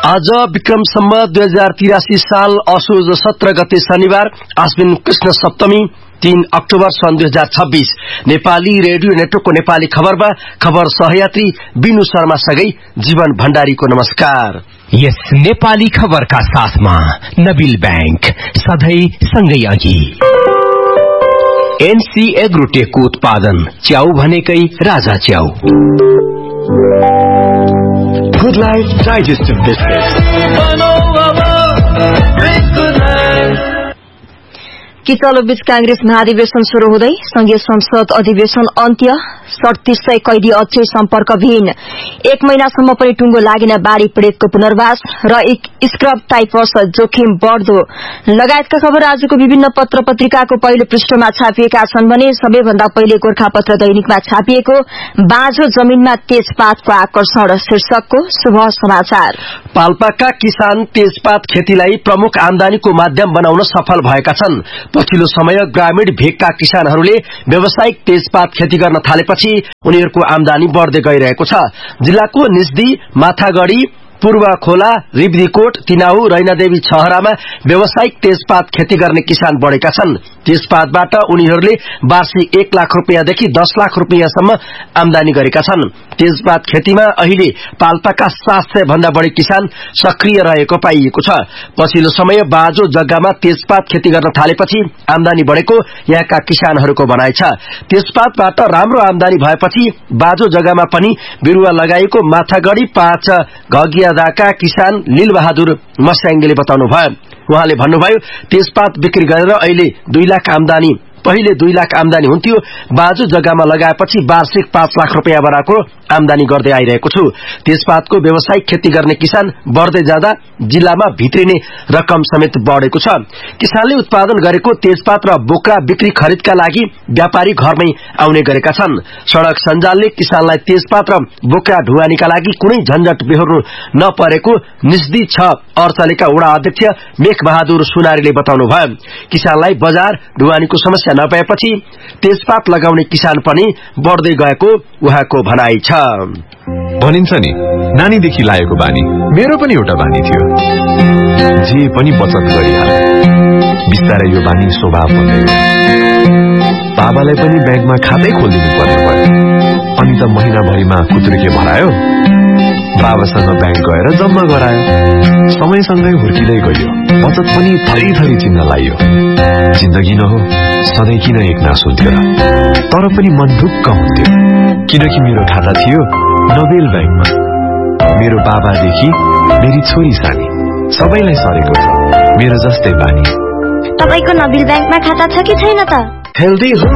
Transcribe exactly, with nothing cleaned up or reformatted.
आज विक्रम सम्वत दुई हजार तिरासी साल असोज सत्र गते शनिबार आश्विन कृष्ण सप्तमी तीन अक्टोबर सन् दुई हजार छब्बीस नेपाली रेडियो नेटवर्कको नेपाली खबरमा खबर सहयात्री बिनु शर्मा सँगै जीवन भण्डारीको नमस्कार। यस नेपाली खबरका साथमा नबिल बैंक सधैं सँगै अघि। एनसी एग्रोटेकको उत्पादन च्याउ भनेकै राजा च्याउ। Good Life Digestive Biscuits. Kitchlew बीच कांग्रेस महाधिवेशन शुरू हुँदै संघीय संसद अधिवेशन अन्त्य। सड़तीस सय कैदी अझै सम्पर्कविहीन। एक महिनासम्म पनि टुंगो लागेन बाढ़ी पीड़ितको पुनर्वास र स्क्रब टाइफस जोखिम बढ़दो लगायतका खबर आजको विभिन्न पत्र पत्रिकाको पहिलो पृष्ठमा छापिएका छन् भने सबैभन्दा पहिले गोरखापत्र दैनिकमा छापिएको बाँझो जमीनमा तेजपातको आकर्षण शीर्षकको शुभ समाचार। पाल्पाका किसान तेजपात खेतीलाई प्रमुख आमदानीको माध्यम बनाउन सफल भएका छन्। पछिल्लो समय ग्रामीण भेगका किसानहरूले व्यावसायिक तेजपात खेती गर्न थालेपछि उनीहरूको आमदानी बढ्दै गइरहेको छ। जिल्लाको निस्दी, माथागढ़ी, पूर्व खोला, रिब्दीकोट, तिनाउ, रैनादेवी छहरामा व्यावसायिक तेजपात खेती गर्ने किसान बढ़ेका छन्। तेजपातबाट उनीहरूले वार्षिक एक लाख रुपियाँदेखि दस लाख रुपियाँसम्म आमदानी गरेका छन्। तेजपात खेतीमा अहिले पाल्पाका सात सय भन्दा बढ़ी किसान सक्रिय रहेको पाइएको छ। पछिल्लो समय बाँझो जग्गामा तेजपात खेती गर्न थालेपछि आमदानी बढ़ेको यहाँका किसानहरूको भनाइ छ। तेजपातबाट राम्रो आमदानी भएपछि बाँझो जग्गामा पनि बिरुवा लगाइएको माथागढ़ी पाँच घगियादाका किसान लीलबहादुर मस्याङ्गेले बताउनुभयो। उहाँले भन्नुभयो, तेजपात बिक्री गरेर अहिले दुई लाख आमदानी पहिले दुई लाख आमदानी हुन्थ्यो, बाँझो जग्गामा लगाएपछि वार्षिक पाँच लाख रुपियाँ बराबरको आमदानी गर्दै आइरहेको छु। तेजपातको व्यावसायिक खेती गर्ने किसान बढ़दै जाँदा जिल्लामा भित्रिने रकम समेत बढ़ेको छ। किसानले उत्पादन गरेको तेजपात र बोक्रा बिक्री खरिदका लागि व्यापारी घरमै आउने गरेका छन्। सड़क सञ्जालले किसानलाई तेजपात र बोक्रा ढुवानीका लागि कुनै झन्झट बेहोर्नु नपरेको निस्दी छ अर्चलेका वडा अध्यक्ष मेघ बहादुर सुनारीले बताउनुभयो। किसानलाई बजार ढुवानीको समस्या नभएपछि तेजपात लगाउने किसान पनि बढ़दै गएको उहाँको भनाइ छ। भनिन्छ नि, नानीदेखि लागेको बानी मेरो पनि एउटा बानी थियो। जे पनि बचत गरिहाले। बिस्तारै यो बानी स्वभाव बन्दै गयो। बाबालाई पनि ब्याङ्कमा खातै खोलिदिनु पर्ने भयो। अनि त महिनाभरिमा कुत्रुके भरायो, बाबासँग ब्याङ्क गएर जम्मा गरायो। समयसँगै हुर्किँदै गयो, बचत पनि थरी थरी चिन्न लाग्यो। जिन्दगी न हो, सधैँ किन एक नास हुन्थ्यो र? तर पनि मन ढुक्क हुन्थ्यो, किनकि मेरो खाता थियो नबेल ब्याङ्कमा। मेरो बाबादेखि मेरी छोरी सानी सबैलाई सरेको छ मेरो जस्तै बानी। तपाईको नबेल ब्याङ्कमा खाता छ कि छैन त? हेल्दी